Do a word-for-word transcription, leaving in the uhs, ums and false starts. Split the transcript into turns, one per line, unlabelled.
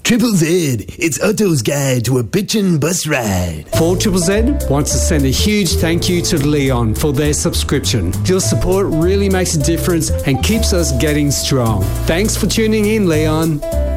Triple Z, it's Otto's guide to a bitchin' bus ride.
four Z Z Z wants to send a huge thank you to Leon for their subscription. Your support really makes a difference and keeps us getting strong. Thanks for tuning in, Leon.